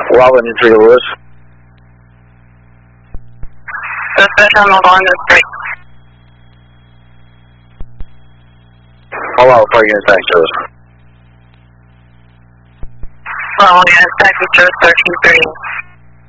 Robin, entry Lewis. Suspect on the line is 3. Hello, before you get back to us. Well, yeah, it's back to 13-3.